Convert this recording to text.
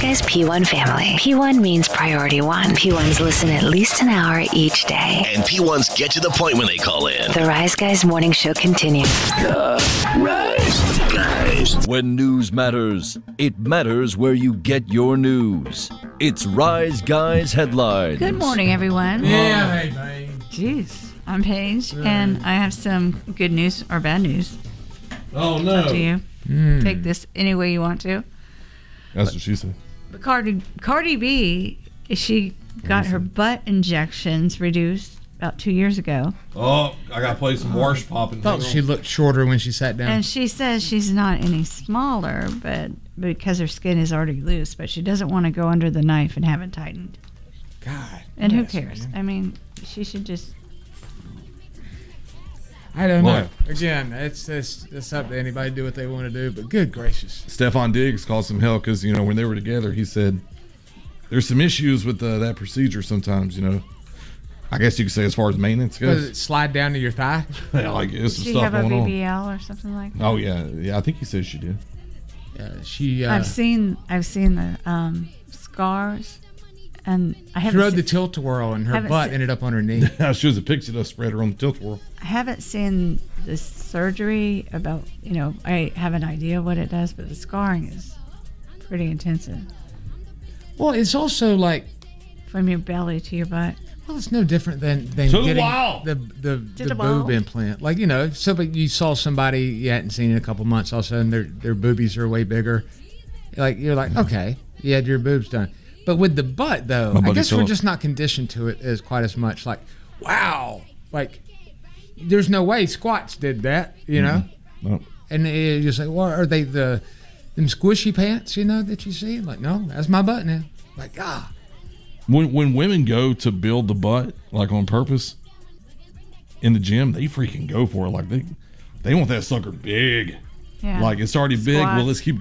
Guys P1 family. P1 means priority one. P1s listen at least an hour each day. And P1s get to the point when they call in. The Rise Guys morning show continues. The Rise Guys. When news matters, it matters where you get your news. It's Rise Guys headlines. Good morning, everyone. Yeah, hey, babe. Jeez, I'm Paige, and I have some good news or bad news. Oh, no. Up to you. Take this any way you want to. That's what she said. But Cardi B, she got her butt injections reduced about 2 years ago. Oh, I got to play some wash popping. Thought she looked shorter when she sat down. And she says she's not any smaller, but because her skin is already loose, but she doesn't want to go under the knife and have it tightened. God. And who yes, cares? man. I mean, she should just... I don't know. What? Again, it's up to anybody to do what they want to do, but good gracious. Stefan Diggs called some hell because, when they were together, he said there's some issues with that procedure sometimes, I guess you could say as far as maintenance Does goes. it slide down to your thigh? Yeah, like there's some Does she stuff have a going on. BBL or something like that? Oh, yeah. I think he said she did. She I've seen the scars, and I she haven't rode the seen, tilt-a-whirl and her haven't butt seen- ended up on her knee. She was a pixie dust spreader on the tilt-a-whirl. I haven't seen the surgery about. I have an idea what it does, but the scarring is pretty intensive Well, it's also like, from your belly to your butt. well, it's no different than To the getting wall. the the boob wall. implant. Like, somebody you saw somebody you hadn't seen in a couple months, all of a sudden their boobies are way bigger. Like, you're like, okay, you had your boobs done. But with the butt, though, My I buddy guess we're Philip. just not conditioned to it as quite as much. Like, wow, like there's no way squats did that, No. And you're just like, well, are they them squishy pants, that you see? Like, no, that's my butt now. Like, When women go to build the butt, like on purpose, in the gym, they freaking go for it. Like they want that sucker big. Yeah. Like it's already big. Well, Squats. let's keep